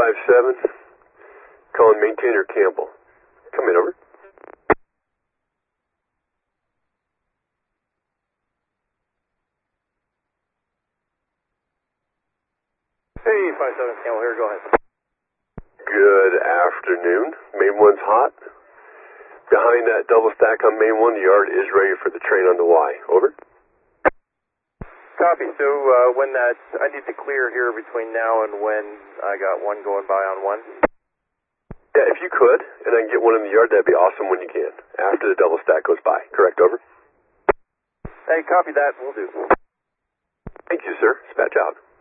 257, calling maintainer Campbell. Come in, over. Hey, 57 Campbell here, go ahead. Good afternoon. Main 1's hot. Behind that double stack on main 1, the yard is ready for the train on the Y. Over. Copy. So when that, I need to clear here between now and when I got one going by on one. Yeah, if you could, and I can get one in the yard, that'd be awesome when you can. After the double stack goes by. Correct, over. Hey, copy that. We'll do. Thank you, sir. Dispatch out.